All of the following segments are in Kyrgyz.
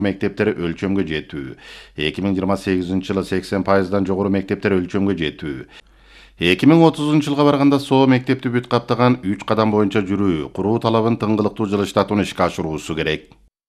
мектептери өлчөмгө жетүү. 2028-жылы 80%дан жогору мектептер өлчөмгө жетүү. 2030-жылга барганда соо мектепти бүт каптаган 3 кадам боюнча жүрүү, куруу талабын тыңгылыктуу жылыштатууну ишке ашыруусу керек.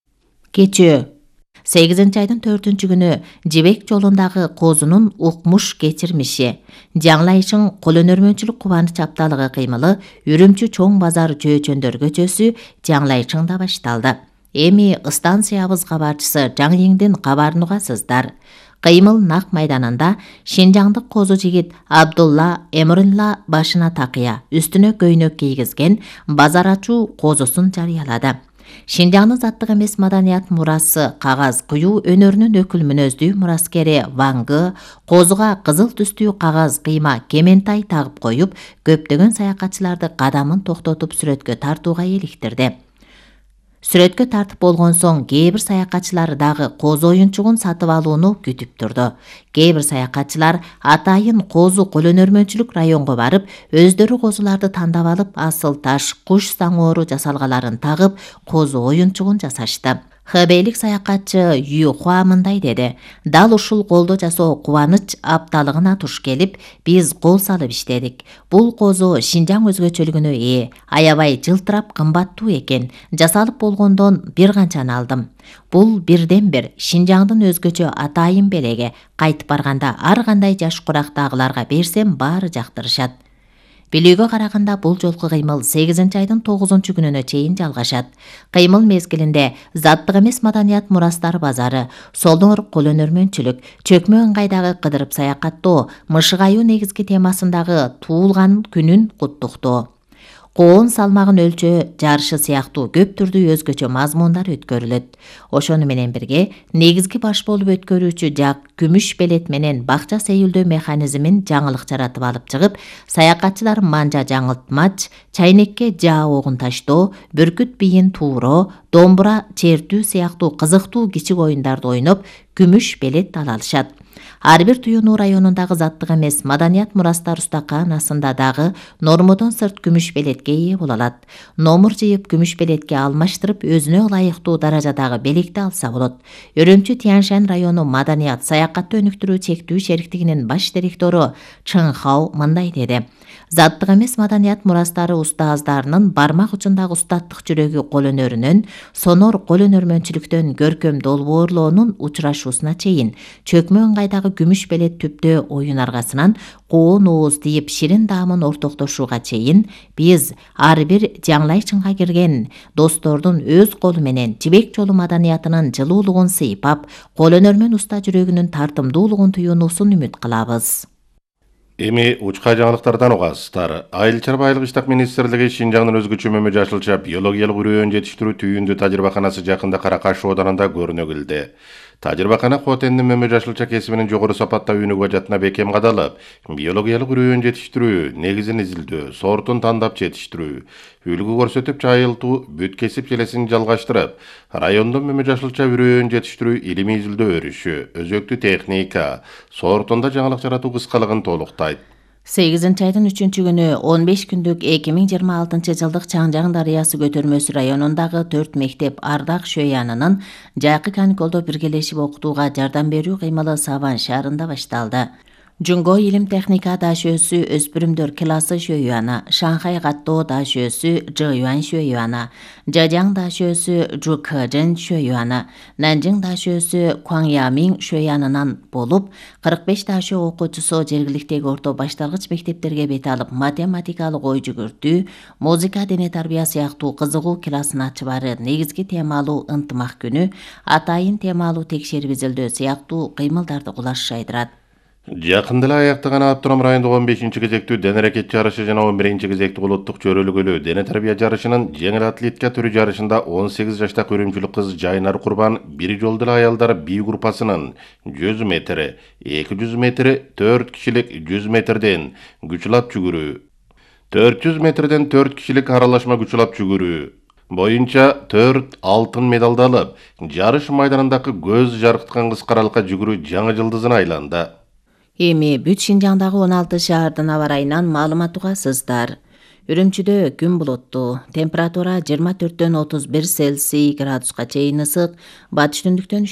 Кечөө 8-айдын 4-күнү Жебек жолундагы козунун укмуш кечирмиши, жаңлайышың кол өнөрмөнчүлүк кубаныч апталыгы кыймылы Үрүмчү чоң базар жөөчөндөр көчөсү жаңлайышыңда башталды. Эми станциябыз кабарчысы Жаңйиңдин кабарын угасыздар. Кыймыл нак майданында Шинжаңдык козу жигит Абдулла Эмрулла башына такыя, үстүнө көйнөк кийгизген базар ачуу козусун жарыялады. Шинжаңдын заттык эмес маданият мурасы кагаз куюу өнөрүнүн өкүл мүнөздүү мураскери Вангы козуга кызыл түстүү кагаз кыйма кементай тагып коюп, көптөгөн саякатчыларды кадамын токтотуп сүрөткө тартууга иликтирди. Сүрөткө тартып болгон соң кээ бир саякатчылар дагы козу оюнчугун сатып алууну күтүп турду. Кээ бир саякатчылар атайын козу кол өнөрмөнчүлүк районго барып, өздөрү козуларды тандап алып, асыл таш, куш саңоору жасалгаларын тагып, козу оюнчугун жасашты. Хэбейлик саякатчы Юхуа мындай деди: "Дал ушул колдо жасоо кубаныч апталыгына туш келип, биз кол салып иштедик. Бул козу Шинжаң өзгөчөлүгүнө ээ, аябай жылтырап кымбаттуу экен. Жасалып болгондон бир канчаны алдым. Бул бирден бир Шинжаңдын өзгөчө атайын белеги. Кайтып барганда ар кандай жаш курактагыларга берсем баары жактырышат." Билүүгө караганда бул жолку кыймыл 8-айдын 9-күнүнө чейин жалгашат. Кыймыл мезгилинде заттык эмес маданият мурастары базары, Солоңор кол өнөрмөнчүлүк, Чөкмө ыңгайдагы кыдырып саякаттоо, Мышыгаюу негизги темасындагы Туулган күнүн куттуктоо, коон салмагын өлчөө жарышы сыяктуу көп түрдүү өзгөчө мазмундар өткөрүлөт. Ошону менен бирге негизги баш болуп өткөрүүчү жак күмүш белет менен бакча сейилдөө механизмин жаңылык жаратып алып чыгып, саякатчылар манжа жаңылтмач, чайнекке жаа огун таштоо, бүркүт бийин тууроо, домбура чертүү сыяктуу кызыктуу кичик оюндарды ойноп, күмүш белет ала алышат. Ар бир Туюнуу районундагы заттык эмес маданият мурастар устаканасында дагы нормодон сырт күмүш белетке ээ боло алат. Номур жыйып күмүш белетке алмаштырып, өзүнө ылайыктуу даражадагы белекти алса болот. Үрүмчү Тяньшань району маданият саякатты өнүктүрүү чектүү шериктигинин баш директору Чын Хао мындай деди: "Заттык эмес маданият мурастары устаздарынын бармак учундагы устаттык жүрөгү кол өнөрүнөн, сонор кол өнөрмөнчүлүктөн көркөм долбоорлоонун учурашуусуна чейин, Чөкмө ыңгайдагы күмүш белет түптөө оюн аргасынан коон ооз тийип ширин даамын ортоктошууга чейин, биз ар бир жаңлайчыңга кирген достордун өз колу менен Жибек жолу маданиятынын жылуулугун сыйпап, кол өнөрмөн уста жүрөгүнүн тартымдуулугун туюунусун үмүт кылабыз." Эми учка жаңылыктардан угасыздар. Айыл чарбайлык иштак министрлиги Шинжаңдын өзгөчө мөмө жашылча биологиялык үрөөн жетиштирүү түйүндү тажрыйбаканасы жакында Каракаш оданында көрүнө келди. Тажрыйбакана Хотендин мөмө жашылча кесибинин жогору сапаттуу өнүгүү бажатына бекем кадалып, биологиялык үрөөн жетиштирүү, негизин изилдөө, сортун тандап жетиштирүү, үлгү көрсөтүп жайылтуу, бүт кесип желесин жалгаштырып, райондо мөмө жашылча үрөөн жетиштирүү илимий изилдөө өрүшү, өзөктүү техника, сортунда жаңылык жаратуу кыскалыгын толуктайт. 8-айдын 3-күнү 15 күндүк 2026 жылдык Чаңжаң дарыясы көтөрмөсү районундагы 4 мектеп Ардак шөйянынын жайкы каникулдо биргелешип окутууга жардам берүү кыймылы Саван шаарында башталды. Жунго илим техника дашөөсү өспүрүмдөр классы шөйюаны, Шанхай каттоо дашөөсү Жыюан шөйюаны, Жажаң дашөөсү Жукэжэн шөйюаны, Нанжың дашөөсү Куаңямиң шөйянынан болуп, 45 дашөө окуучусу жергиликтеги орто башталгыч мектептерге бет алып, математикалык ой жүгүртүү, музыка, дене тарбия сыяктуу кызыгуу классын ачыбары, негизги темалуу ынтымак күнү, атайын темалуу текшерип изилдөө сыяктуу кыймылдарды кулаш жайдырат. Жакында эле аяктаган Автоном райондук 15-кезектүү дене аракет жарышы жана 11-кезектүү улуттук чөйрөлгөлүү дене тарбия жарышынын жеңил атлетика түрү жарышында 18 жаштагы үрүмчүлүк кыз Жайнар Курбан бир жолдо эле аялдар би группасынын 100 метр, 200 метр, 4 кишилик 100 метрден күчлап жүгүрүү, 400 метрден 4 кишилик аралашма күчлап жүгүрүү боюнча 4 алтын медалды алып, жарыш майданындагы көз жаркыткан кыскаралыкка жүгүрүү жаңы жылдызына айланды. Эми бүт Шинжаңдагы 16 шаардын аба ырайынан маалымат угасыздар. Үрүмчүдө күн булуттуу, температура 24-31 Цельсий градуска чейин ысык, батыш түндүктөн